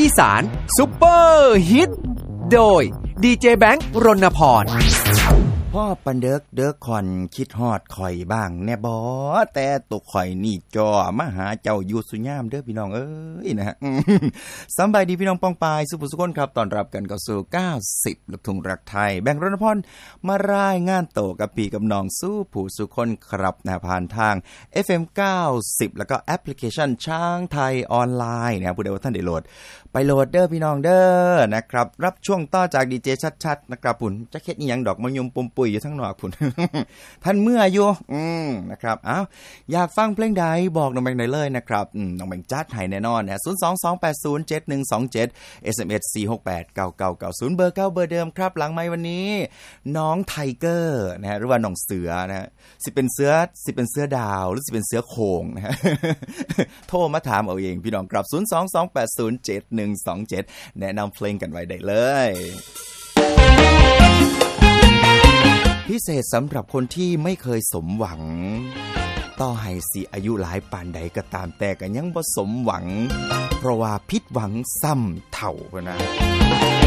อีสานซุปเปอร์ฮิตโดยดีเจแบงค์รณพรพ่อปันเด็กคอนคิดฮอดข่อยบ้างแน่บ่แต่ตัวข่อยนี่จอมาหาเจ้าอยู่สุยามเด้อพี่น้องเอ้ยนะฮะสำบายดีพี่น้องป้องปายสุภสุคนครับต้อนรับกันเข้าสู่90ลูกทุ่งรักไทยแบงค์รณพรมารายงานโตกับพี่กับน้องสู้ผู้สุคนครับนะผ่านทาง FM 90แล้วก็แอปพลิเคชันช้างไทยออนไลน์นะครับผู้ใดว่าท่านได้โหลดไปโหลดเด้อพี่น้องเด้อนะครับรับช่วงต่อจากดีเจชัดๆนะครับปุ่นจะเฮ็ดอีหยังดอกมะยมปุ่มปุ๋ยอยู่ทั้งนอกพุ่น ท่านเมื่ออยู่นะครับอ้าวอยากฟังเพลงใดบอกน้องแบงค์ได้เลยนะครับน้องแบงค์จัดให้แน่นอนนะ022807127 SMS 4689990เบอร์เบอร์เดิมครับหลังไมค์วันนี้น้องไทเกอร์นะฮะหรือว่าน้องเสือนะฮะสิเป็นเสือดาวหรือสิเป็นเสือโคงนะฮะ โทรมาถามเอาเองพี่น้องครับ022807127แนะนำเพลงกันไว้ได้เลยพิเศษสำหรับคนที่ไม่เคยสมหวังต่อให้สิอายุหลายปานใดก็ตามแต่ก็ยังบ่สมหวังเพราะว่าผิดหวังซ้ำเท่านะ